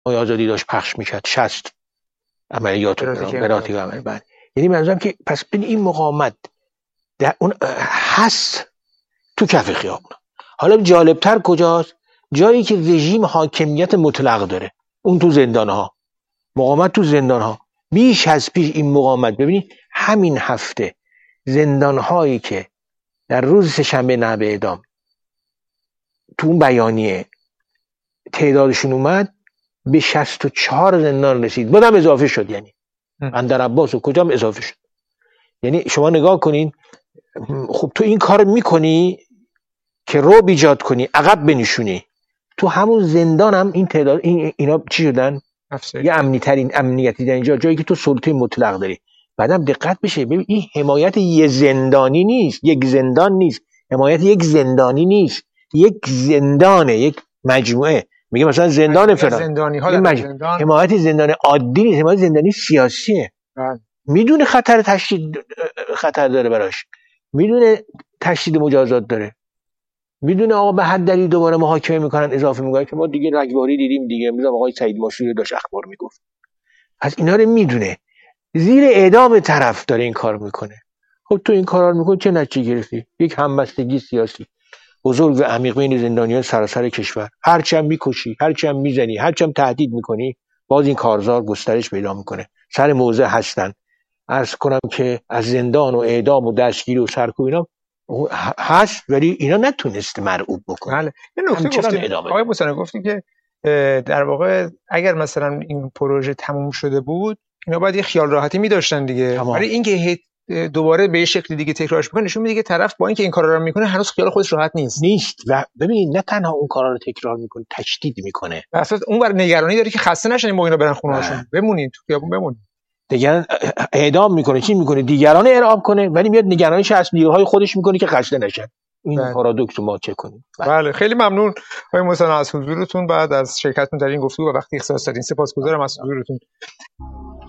آزادی داشت پخش میکرد 60 عملیات براتی و عمل بعد. یعنی منظورم که پس ببین این مقاومت در اون هست تو کف خیابون. حالا جالبتر کجاست؟ جایی که رژیم حاکمیت مطلق داره، اون تو زندانها، مقاومت تو زندانها بیش از پیش. این مقاومت ببینید همین هفته زندانهایی که در روز سه‌شنبه نهب اعدام تو اون بیانیه تعدادشون اومد به 64 زندان رسید، بعدم اضافه شد. یعنی بندرعباس و کجام اضافه شد. یعنی شما نگاه کنین، خب تو این کار میکنی که رعب ایجاد کنی، عقب بنشونی، تو همون زندان هم این تعداد اینا چی شدن؟ یه امنیتی در اینجا، جایی که تو سلطه مطلق داری. بعدم دقت بشه، ببین این حمایت یه زندانی نیست، یک زندان نیست، حمایت یک زندانی نیست، یک زندانه، یک مجموعه. میگه مثلا زندان فلان، حمایت زندان عادی نیست، حمایت زندانی سیاسیه. میدونه خطر داره براش، میدونه تشدید مجازات داره، میدونه آقا به حد دلیل دوباره محاکمه میکنن، اضافه میکنن که ما دیگه رگباری دیدیم دیگه. امروز آقای سعید ماشوری داشت اخبار میگفت، از اینا رو میدونه، زیر اعدام طرف داره این کار میکنه. خب تو این کارا میکنی چه نتیجه گرفتی؟ یک همبستگی سیاسی بزرگ و عمیق بین زندانیان سراسر کشور. هرچند میکشی، هرچند میزنی، هرچند تهدید میکنی، باز این کارزار گسترش پیدا میکنه. سر موضع هستن. عرض کنم که از زندان و اعدام و دستگیری و سرکوب اینا هست، ولی اینا نتونسته مرعوب بکنه. بله. یه نکته گفتید آقای موسوی، گفتی که در واقع اگر مثلا این پروژه تموم شده بود اینا باید یه خیال راحتی می‌داشتن دیگه، ولی اینکه دوباره به یه شکل دیگه تکرارش می‌کنه نشون میده که طرف با اینکه این کارا رو می‌کنه هنوز خیال خودش راحت نیست. و ببین نه تنها اون کارا رو تکرار می‌کنه، تشدید می‌کنه. اصلا اون بر نگرانی داره که خسته نشن با اینا برن خونه‌هاشون، بمونین تو خیابون بمونین. دیگران اعدام می‌کنه، چی می‌کنه؟ دیگران ارعاب کنه، ولی میاد نگرانیش از نیروهای خودش می‌کنه که خسته نشن. این پارادوکس ما چه کنیم. بله خیلی ممنون آقای موسوی از حضورتون بعد از شرکتتون در این گفتگو و وقتی اختصاص دادین. سپاسگزارم از حضورتون.